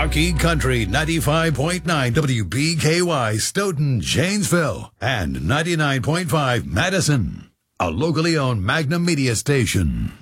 Marquee Country 95.9 WBKY Stoughton, Janesville, and 99.5 Madison. A locally owned Magnum Media station.